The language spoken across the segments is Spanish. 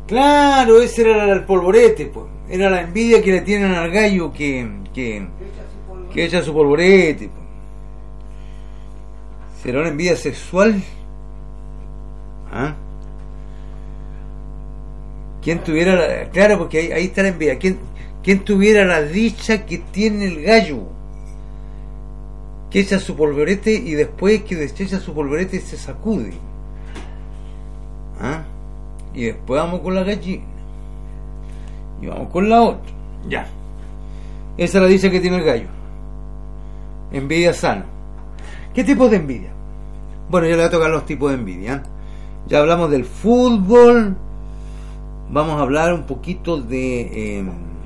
Claro, ese era el polvorete, pues. Era la envidia que le tienen al gallo que echa su polvorete, pues. ¿Será una envidia sexual? ¿Ah? ¿Quién tuviera la... Claro, porque ahí está la envidia. ¿Quién tuviera la dicha que tiene el gallo? Que echa su polvorete y después que desecha su polvorete se sacude. ¿Ah? Y después vamos con la gallina. Y vamos con la otra. Ya. Esa es la dicha que tiene el gallo. Envidia sana. ¿Qué tipo de envidia? Bueno, ya le voy a tocar los tipos de envidia. Ya hablamos del fútbol. Vamos a hablar un poquito de...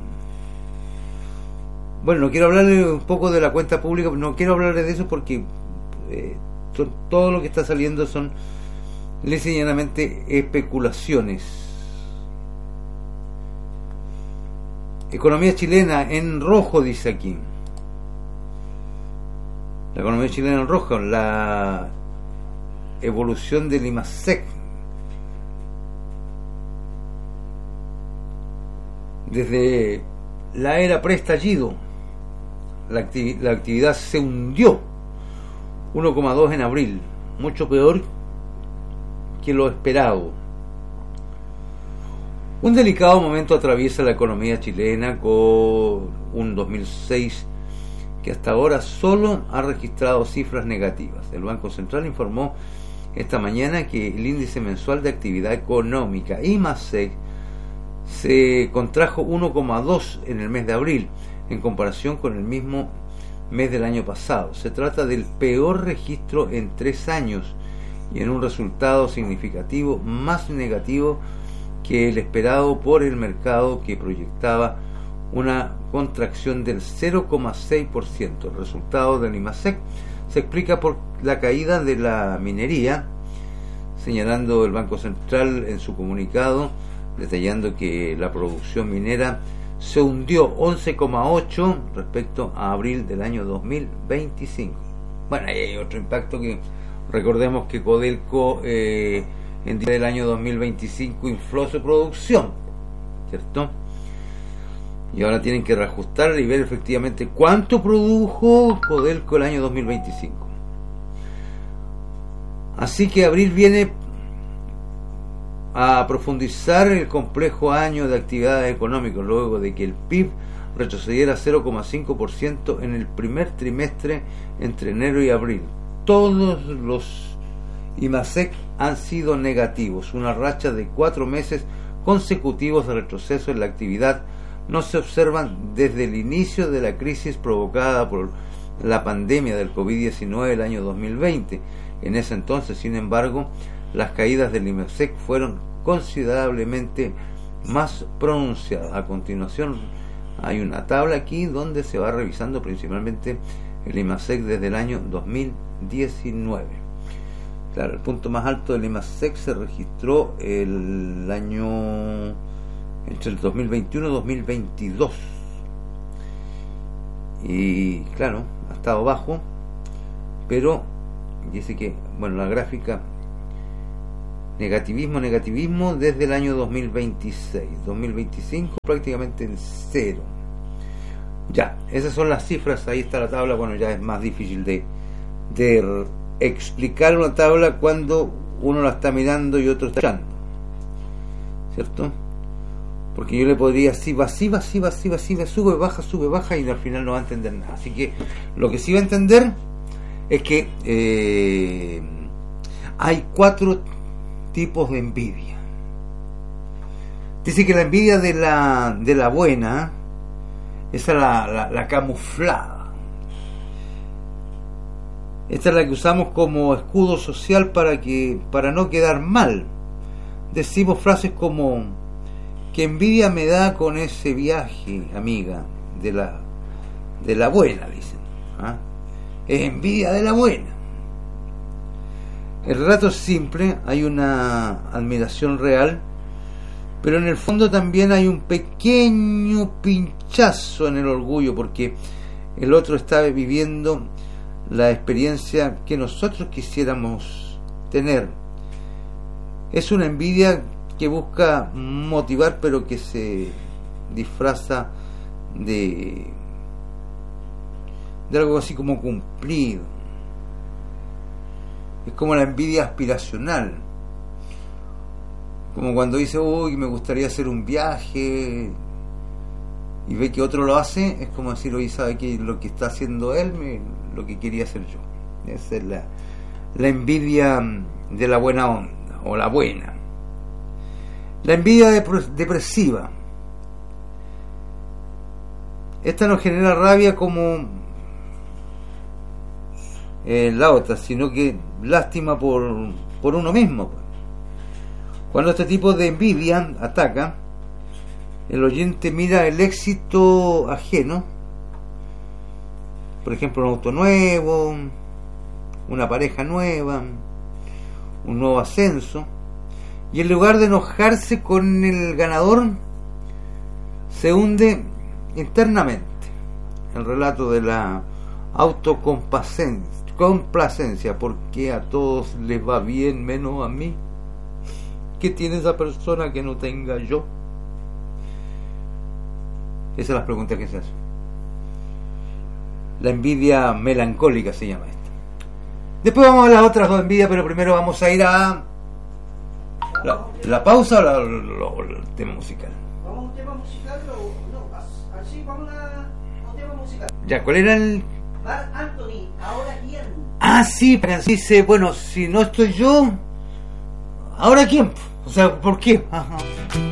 bueno, no quiero hablarle un poco de la cuenta pública. No quiero hablarle de eso porque todo lo que está saliendo son lisa y llanamente especulaciones. Economía chilena en rojo, dice aquí. La economía chilena en rojo. La evolución del IMASEC. Desde la era preestallido, la actividad se hundió 1,2 en abril, mucho peor que lo esperado. Un delicado momento atraviesa la economía chilena con un 2006 que hasta ahora solo ha registrado cifras negativas. El Banco Central informó esta mañana que el índice mensual de actividad económica, IMASEC, se contrajo 1,2 en el mes de abril en comparación con el mismo mes del año pasado. Se trata del peor registro en 3 años y en un resultado significativo más negativo que el esperado por el mercado, que proyectaba una contracción del 0,6%. El resultado del IMASEC se explica por la caída de la minería, señalando el Banco Central en su comunicado, detallando que la producción minera se hundió 11,8 respecto a abril del año 2025. Bueno, ahí hay otro impacto que recordemos que Codelco en diciembre del año 2025 infló su producción, ¿cierto? Y ahora tienen que reajustar y ver efectivamente cuánto produjo Codelco el año 2025. Así que abril viene a profundizar el complejo año de actividades económicas, luego de que el PIB retrocediera 0,5% en el primer trimestre entre enero y abril. Todos los IMASEC han sido negativos. Una racha de 4 meses consecutivos de retroceso en la actividad no se observan desde el inicio de la crisis provocada por la pandemia del COVID-19 el año 2020. En ese entonces, sin embargo, las caídas del IMASEC fueron considerablemente más pronunciadas. A continuación hay una tabla aquí donde se va revisando principalmente el IMASEC desde el año 2019. Claro, el punto más alto del IMASEC se registró el año entre el 2021 y 2022. Y claro, ha estado bajo, pero dice que, bueno, la gráfica negativismo desde el año 2026, 2025 prácticamente en cero. Ya, esas son las cifras, ahí está la tabla. Bueno, ya es más difícil de explicar una tabla cuando uno la está mirando y otro está escuchando, ¿cierto? Porque yo le podría sube, baja y al final no va a entender nada. Así que lo que sí va a entender es que hay 4 tipos de envidia. Dice que la envidia de la buena, esa es la camuflada. Esta es la que usamos como escudo social para no quedar mal. Decimos frases como: "Qué envidia me da con ese viaje, amiga", de la buena, dicen. ¿Ah? Es envidia de la buena. El relato es simple, hay una admiración real, pero en el fondo también hay un pequeño pinchazo en el orgullo, porque el otro está viviendo la experiencia que nosotros quisiéramos tener. Es una envidia que busca motivar, pero que se disfraza de algo así como cumplido. Es como la envidia aspiracional, como cuando dice, uy, me gustaría hacer un viaje, y ve que otro lo hace, es como decir, oye, sabe que lo que está haciendo él, lo que quería hacer yo. Esa es la envidia de la buena onda, o la buena. La envidia depresiva. Esta no genera rabia como la otra, sino que lástima por uno mismo. Cuando este tipo de envidia ataca, el oyente mira el éxito ajeno, por ejemplo un auto nuevo, una pareja nueva, un nuevo ascenso, y en lugar de enojarse con el ganador, se hunde internamente. El relato de la autocomplacencia, porque a todos les va bien menos a mí. ¿Qué tiene esa persona que no tenga yo? Esas son las preguntas que se hacen. La envidia melancólica se llama esta. Después vamos a las otras dos envidias, pero primero vamos a ir a la pausa o el tema musical. ¿Vamos a un tema musical o no? Así, vamos a un tema musical. Ya, ¿cuál era el...? Marc Anthony, ¿ahora quién? Ah, sí, dice, bueno, si no estoy yo, ¿ahora quién? O sea, ¿por qué? Ajá.